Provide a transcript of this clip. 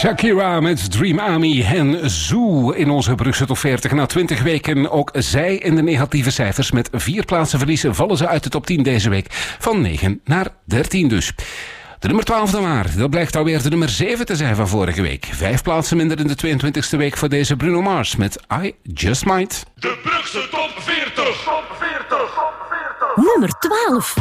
Shakira met Dream Army en Zoo in onze Brugse Top 40. Na 20 weken ook zij in de negatieve cijfers. Met 4 plaatsen verliezen vallen ze uit de top 10 deze week. Van 9 naar 13 dus. De nummer 12 dan maar. Dat blijkt alweer de nummer 7 te zijn van vorige week. 5 plaatsen minder in de 22e week voor deze Bruno Mars met I Just Might. De Brugse Top 40. Nummer 12.